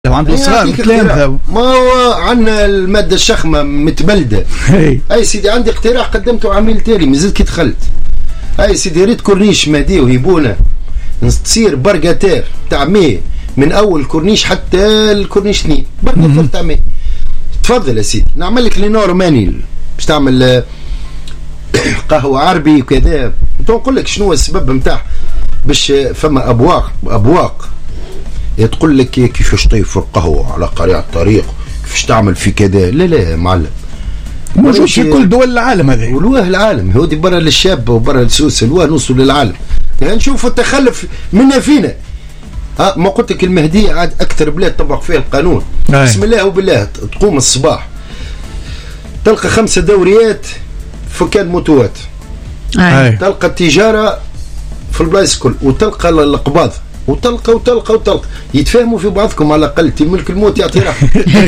عنده صغار تلامذة. ما هو عندنا المادة الشخمة متبلدة. أي سيدي عندي اقتراح قدمته عميل تالي مازلت كي دخلت. أي سيدي ريت كورنيش مهدي وهيبونا تصير برغاتير تاع مي من أول كورنيش حتى الكورنيش 2 برغاتير تاع مي. تفضل يا سيدي نعمل لك لينور ماني باش تعمل قهوة عربي وكذا. نقول لك شنو السبب نتاعها باش فما أبواق تقول لك كيفاش تطيب القهوة على قريع الطريق كيفاش تعمل في كذا. لا لا معلم موجود في كل دول العالم هذا ولواه العالم هودي برا للشاب وبرا للسوس الواه نوصل للعالم يعني نشوف التخلف منا فينا. ما قلت لك المهدي عاد أكثر بلاد طبق فيها القانون. بسم الله وبالله تقوم الصباح تلقى 5 دوريات فكان موتوات تلقى التجارة في البلايص كل وتلقى القباض وتلقى يتفاهموا في بعضكم على الأقل ملك الموت يعطي راحة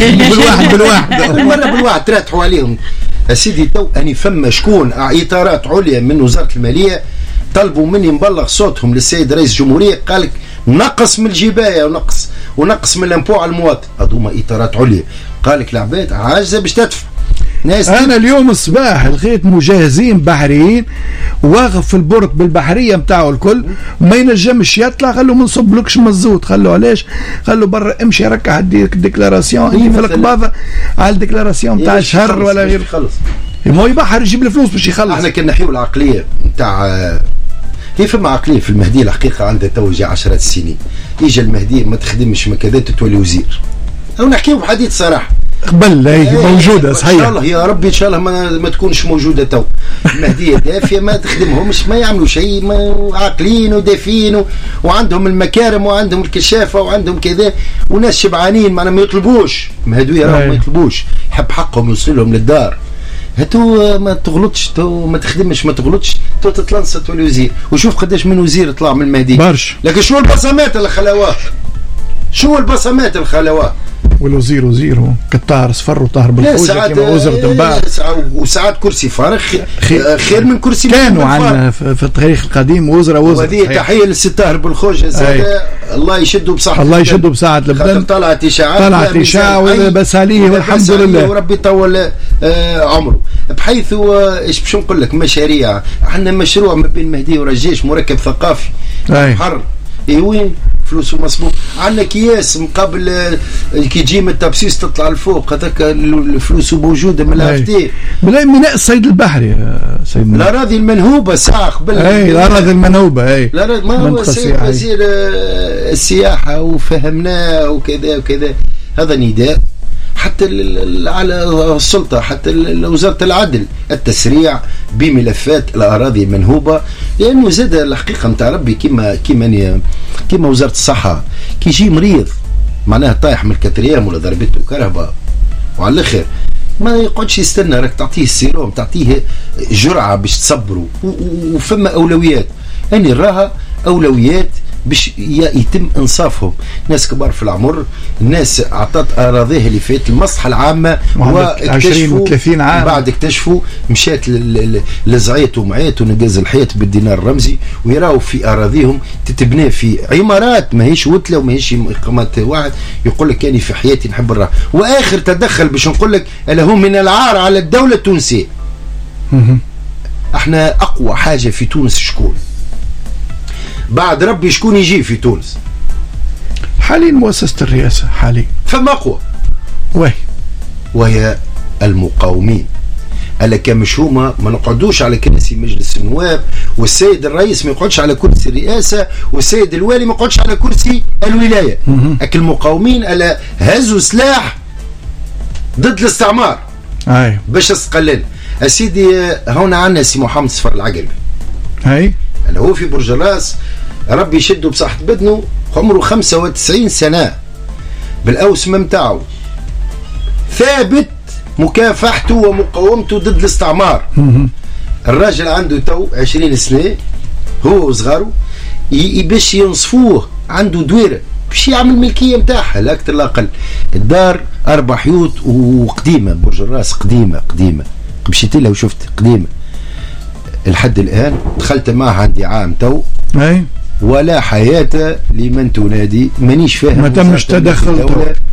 بالواحد تراتحوا عليهم. أسيدي تو أني فما شكون إطارات عليا من وزارة المالية طلبوا مني نبلغ صوتهم للسيد رئيس الجمهورية قالك نقص من الجباية ونقص من الامبو على المواطن. هذوما إطارات عليا قالك العباد عاجزة باش تدفع. أنا اليوم الصباح لقيت مجهزين بحريين واقف في البرك بالبحرية متاعه الكل ما ينجمش يطلع. قالوا ما نصبلكش مزوت. قالوا علاش؟ قالوا برا امشي ركع الديكلاراسيون في القباضة على الديكلاراسيون متاع الشهر ولا غير. ما يبحر يجيب الفلوس باش يخلص. احنا كنا نحيو العقلية متاع هي فما عقلية في المهدي الحقيقة عندها توجه 10 سنين. يجي المهدي ما تخدمش مكادات تولي وزير أو نحكيو بحديث صراحة قبل موجودة صحيح. إن شاء الله يا ربي إن شاء الله ما تكونش موجودة تو. المهدية دافية ما تخدمهمش ما يعملوا شيء عاقلين ودافين وعندهم المكارم وعندهم الكشافة وعندهم كذا وناس شبعانين ما يطلبوش. مهدوية راهم ما يطلبوش يحب حقهم يوصلهم للدار. هاتو ما تغلطش تو ما تخدمش ما تغلطش تو تتلنص تولي وزير. وشوف قداش من وزير طلع من المهدي برش. لكن شو البصمات اللي خلاواه شو البصمات اللي خلاواه والوزير وزيره كالطاهر صفر وطاهر بالخوجة كما وزرة مبارك وساعات كرسي فارغ خير من كرسي. كانوا عندنا في التاريخ القديم وزرة وهذه تحية للسي طاهر بالخوجة الله يشدوا بصحة الله يشدوا بصحة البدن. طلعت إشاعة بس عليه والحمد لله وربي يطول عمره. بحيث ايش باش نقول لك مشاريع عندنا مشروع ما بين مهدي ورجاش مركب ثقافي حر وين فلوسه مصبوط. عندنا اكياس مقابل كي تجي من التبسيس تطلع لفوق هذاك الفلوس موجوده من الافتي بلا ميناء الصيد البحري سيدنا الاراضي المنهوبه ساعه قبل الاراضي المنهوبه ما هو سيد وزير السياحه وفهمناه وكذا وكذا. هذا نداء حتى على السلطة حتى وزارة العدل التسريع بملفات الأراضي المنهوبة لأنه زاد الحقيقة متاع ربي كما وزارة الصحة كي يجي مريض معناها طايح من الكتريام ولا ضربته كهرباء وعلى الآخر ما يقعدش يستنى راك تعطيه السيروم تعطيه جرعة باش تصبره وفما أولويات يعني راها أولويات باش يتم انصافهم. ناس كبار في العمر الناس اعطت اراضيها اللي فات المصلحه العامه واكتشفوا 30 عام بعد اكتشفوا مشات لزعيت ومعيت ونقاز الحياه بالدينار الرمزي ويراو في اراضيهم تتبنى في عمارات ماهيش وتله وماهيش اقامات واحد. يقول لك كاني في حياتي نحب الراحه. واخر تدخل باش نقول لك له من العار على الدوله التونسيه. احنا اقوى حاجه في تونس شكون بعد ربي شكون يجي في تونس حاليا مؤسسة الرئاسة حاليا فما أقوى وهي المقاومين. ألا كمش هما ما نقعدوش على كرسي مجلس النواب والسيد الرئيس ما يقعدش على كرسي الرئاسة والسيد الوالي ما يقعدش على كرسي الولاية. أكل المقاومين ألا هزوا سلاح ضد الاستعمار باش استقلل. أسيدي هنا عنا سي محمد صفر العقربي اللي هو في برج الراس ربي يشده بصحة بدنه عمره 95 سنة بالأوسمة متاعه ثابت مكافحته ومقاومته ضد الاستعمار. الراجل عنده تو 20 سنة هو وصغاره باش ينصفوه عنده دويرة باش يعمل ملكية متاعها لا أكثر لا أقل. الدار 4 حيوط وقديمة برج الراس قديمة مشيت لها وشفت قديمة الحد الآن دخلت معها عندي عام تو ولا حياة لمن تنادي. مانيش فاهم ما تمش تدخل